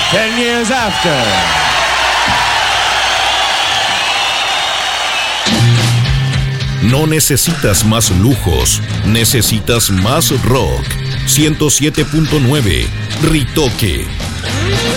10 years after. No necesitas más lujos, necesitas más rock. 107.9 Ritoque.